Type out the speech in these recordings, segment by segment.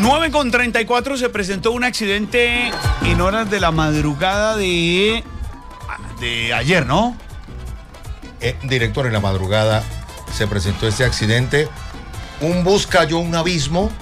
9:34 se presentó un accidente en horas de la madrugada de ayer, ¿no? Director, en la madrugada se presentó este accidente. Un bus cayó a un abismo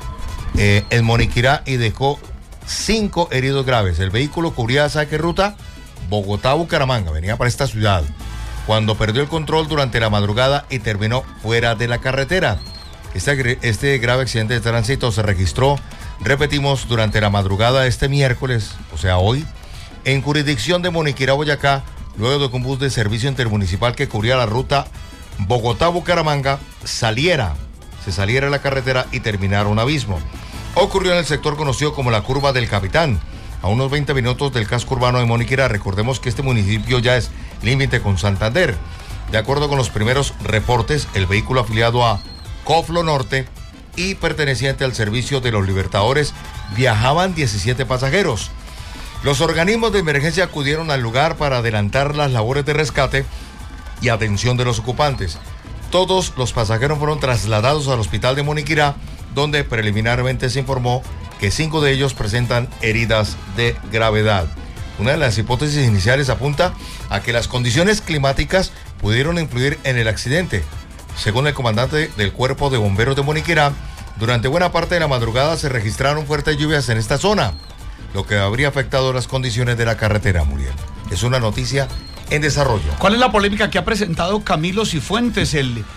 en Moniquirá y dejó 5 heridos graves. El vehículo cubría, ¿sabe qué ruta? Bogotá-Bucaramanga, venía para esta ciudad, cuando perdió el control durante la madrugada y terminó fuera de la carretera. Este grave accidente de tránsito se registró, repetimos, durante la madrugada de este miércoles, o sea hoy, en jurisdicción de Moniquirá, Boyacá, luego de que un bus de servicio intermunicipal que cubría la ruta Bogotá-Bucaramanga se saliera de la carretera y terminara un abismo. Ocurrió en el sector conocido como la Curva del Capitán, a unos 20 minutos del casco urbano de Moniquirá. Recordemos que este municipio ya es límite con Santander. De acuerdo con los primeros reportes, el vehículo afiliado a Coflo Norte y perteneciente al servicio de los Libertadores viajaban 17 pasajeros. Los organismos de emergencia acudieron al lugar para adelantar las labores de rescate y atención de los ocupantes. Todos los pasajeros fueron trasladados al hospital de Moniquirá, donde preliminarmente se informó que 5 de ellos presentan heridas de gravedad. Una de las hipótesis iniciales apunta a que las condiciones climáticas pudieron influir en el accidente. Según el comandante del Cuerpo de Bomberos de Moniquirá, durante buena parte de la madrugada se registraron fuertes lluvias en esta zona, lo que habría afectado las condiciones de la carretera, Muriel. Es una noticia en desarrollo. ¿Cuál es la polémica que ha presentado Camilo Cifuentes, el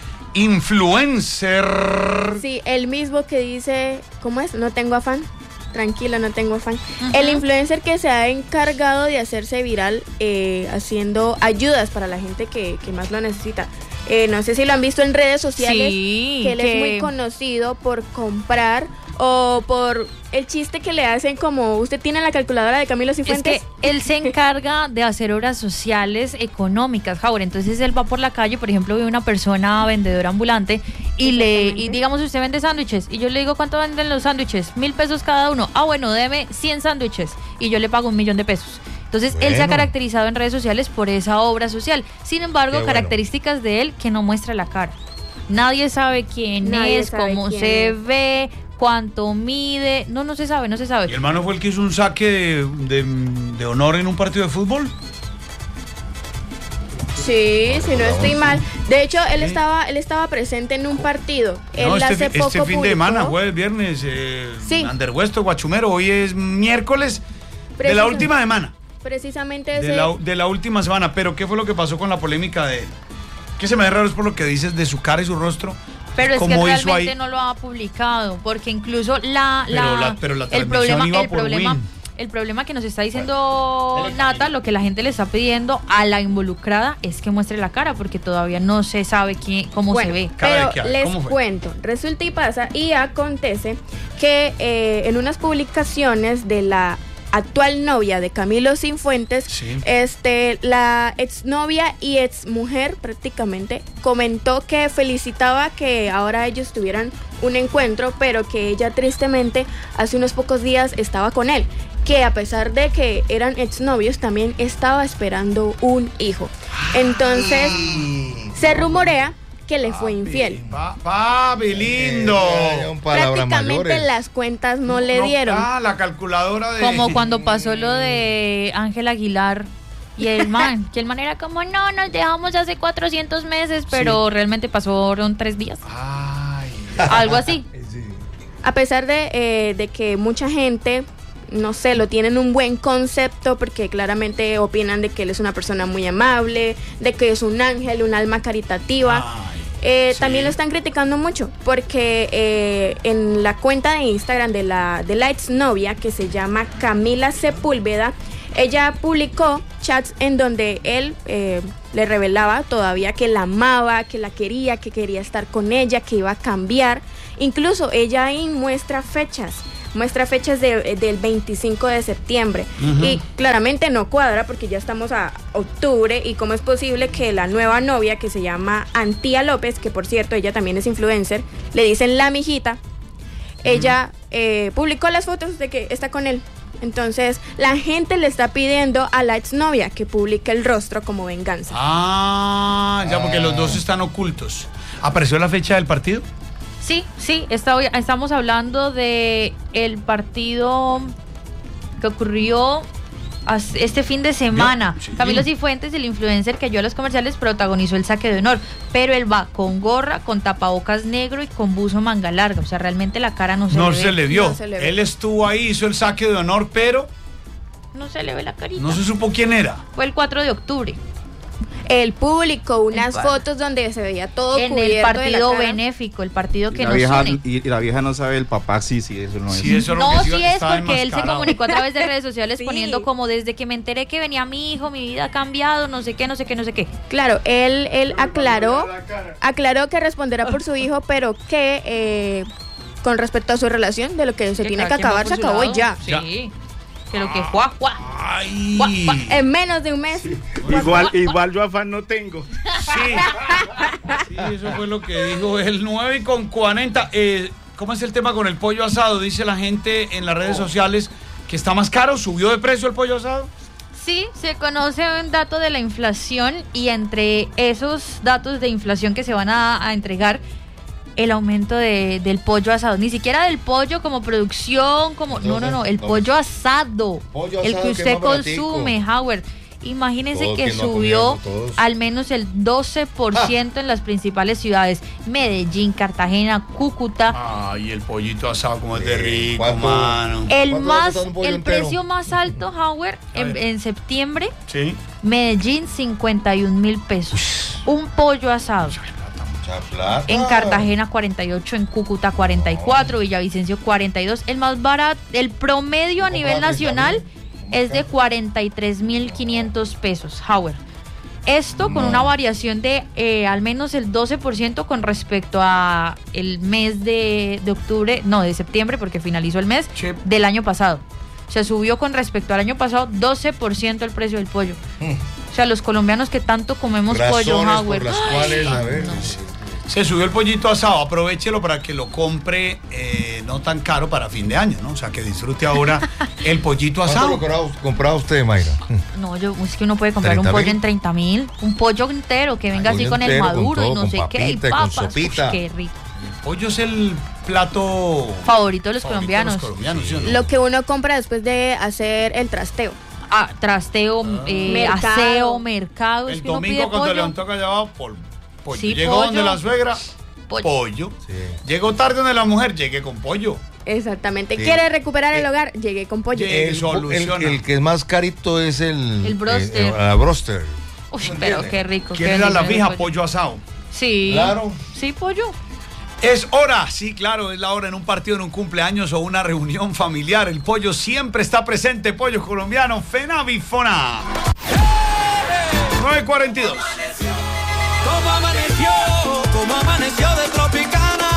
influencer? Sí, el mismo que dice, ¿cómo es? No tengo afán. Tranquilo, no tengo afán. El influencer que se ha encargado de hacerse viral haciendo ayudas para la gente que más lo necesita. No sé si lo han visto en redes sociales, sí, que él es muy conocido por comprar o por el chiste que le hacen como usted tiene la calculadora de Camilo Cifuentes. Es que él se encarga de hacer obras sociales económicas, Jaur. Entonces él va por la calle, por ejemplo, ve una persona vendedora ambulante y digamos usted vende sándwiches y yo le digo ¿cuánto venden los sándwiches? 1,000 pesos cada uno. Ah, bueno, deme 100 sándwiches y yo le pago 1,000,000 de pesos. Entonces, él se ha caracterizado en redes sociales por esa obra social. Sin embargo, características de él que no muestra la cara. Nadie sabe quién es, cómo se ve, cuánto mide. No se sabe. ¿Y el hermano fue el que hizo un saque de honor en un partido de fútbol? Sí, si no estoy mal. De hecho, él estaba presente en un partido. Él hace poco este fin de semana, jueves, viernes, Anderhuesto, Guachumero. Hoy es miércoles de la última semana. Precisamente de la última semana. Pero ¿qué fue lo que pasó con la polémica de él? Que se me hace raro es por lo que dices de su cara y su rostro. Pero es que realmente no lo ha publicado, porque incluso el problema que nos está diciendo Nata, lo que la gente le está pidiendo a la involucrada es que muestre la cara, porque todavía no se sabe cómo se ve. Pero les cuento, resulta y pasa y acontece que en unas publicaciones de la actual novia de Camilo Cifuentes, la exnovia y exmujer prácticamente comentó que felicitaba que ahora ellos tuvieran un encuentro, pero que ella tristemente hace unos pocos días estaba con él, que a pesar de que eran exnovios también estaba esperando un hijo. Entonces se rumorea que le fue infiel. Papi, lindo. Prácticamente las cuentas no le dieron. La calculadora de... Como cuando pasó lo de Ángel Aguilar y el man, que el man era como, no, nos dejamos hace 400 meses, pero realmente pasaron 3 días. Algo así. A pesar de que mucha gente, no sé, lo tienen un buen concepto porque claramente opinan de que él es una persona muy amable, de que es un ángel, un alma caritativa. También lo están criticando mucho porque en la cuenta de Instagram de la exnovia, que se llama Camila Sepúlveda, ella publicó chats en donde él le revelaba todavía que la amaba, que la quería, que quería estar con ella, que iba a cambiar. Incluso ella ahí muestra fechas del 25 de septiembre. Y claramente no cuadra porque ya estamos a octubre y cómo es posible que la nueva novia, que se llama Antía López, que por cierto ella también es influencer, le dicen la mijita, ella publicó las fotos de que está con él. Entonces la gente le está pidiendo a la exnovia que publique el rostro como venganza. Ya, porque los dos están ocultos. ¿Apareció la fecha del partido? Sí, estamos hablando de el partido que ocurrió este fin de semana. Sí. Camilo Cifuentes, el influencer que ayudó a los comerciales, protagonizó el saque de honor, pero él va con gorra, con tapabocas negro y con buzo manga larga, o sea, realmente la cara no se le ve. Se le vio. No se le ve. Él estuvo ahí, hizo el saque de honor, pero No se le ve la carita. no se supo quién era. Fue el 4 de octubre. Él publicó unas El fotos donde se veía todo En cubierto el partido de la cara. benéfico, el partido que Y la nos vieja, une. y la vieja no sabe el papá, sí, eso no es. Sí, eso No, lo que sí es estaba porque él se enmascarado. comunicó a través de redes sociales Sí. poniendo como desde que me enteré que venía mi hijo, mi vida ha cambiado, no sé qué. Claro, él aclaró que responderá por su hijo, pero que con respecto a su relación, de lo que se tiene que cada quien va acabar, por se su acabó y lado. ya. Sí. Que lo que juá. Ay. Guau, guau. En menos de un mes. Igual yo afán no tengo. Sí, eso fue lo que dijo el 9:40. ¿Cómo es el tema con el pollo asado? Dice la gente en las redes sociales que está más caro, subió de precio el pollo asado. Sí, se conoce un dato de la inflación y entre esos datos de inflación que se van a entregar, el aumento del pollo asado. Ni siquiera del pollo como producción, como... No, el pollo asado. Pollo El asado que que usted es más baratico. consume, Howard. Imagínense Todos que que no subió comíamos todos. al menos el 12% en las principales ciudades. Medellín, Cartagena, Cúcuta. Ay, el pollito asado como es de Sí, rico, ¿cuánto? mano. El precio más alto, Howard, A ver. en septiembre, Sí. Medellín, 51,000 pesos. Un pollo asado. Mucha plata. En Cartagena 48, en Cúcuta 44, Villavicencio 42. El más barato, el promedio a nivel nacional es de 43,500 pesos, Howard. Esto con una variación de al menos el 12% con respecto a el mes de septiembre, porque finalizó el mes Sí. del año pasado. Se subió con respecto al año pasado 12% el precio del pollo. O sea, los colombianos que tanto comemos pollo, Razones Howard. por las cuales, a ver. Se subió el pollito asado, aprovéchelo para que lo compre no tan caro para fin de año, ¿no? O sea, que disfrute ahora el pollito ¿Cuánto asado. lo compraba usted, Mayra? No, es que uno puede comprar un 30.000. pollo en 30,000, un pollo entero que venga así pollo con el entero, con maduro todo, y no con sé qué, y papita y con papas. sopita. Uy, qué rico. El pollo es el plato Favorito de los favorito de los colombianos, ¿sí o no? Lo que uno compra después de hacer el trasteo. Trasteo, Mercado. aseo, mercado. El es que uno pide domingo cuando pollo. levantó acá allá abajo, pollo. Sí, Llegó pollo. donde la suegra, Pollo. pollo. Sí. Llegó tarde donde la mujer, llegué con pollo. Exactamente. Sí. ¿Quiere recuperar el hogar? Llegué con pollo. Soluciona. El que es más carito es el broster. la broster. Uy, pero qué rico. ¿Quién qué era la delicia fija? el Pollo asado. Sí. Claro. Sí, pollo. Es hora, sí, claro, es la hora en un partido, en un cumpleaños o una reunión familiar. El pollo siempre está presente, pollo colombiano, Fenavifona. 9:42. Como amaneció de Tropicana.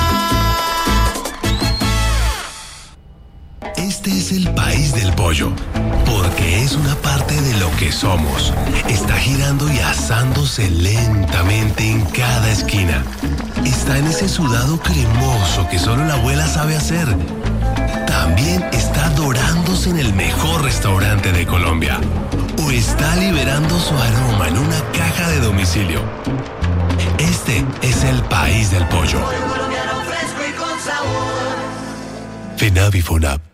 Este es el país del pollo, porque es una parte de lo que somos. Está girando y asándose lentamente en cada esquina. Está en ese sudado cremoso que solo la abuela sabe hacer. También está dorándose en el mejor restaurante de Colombia. O está liberando su aroma en una caja de domicilio. Este es el país del pollo. Fenavifona.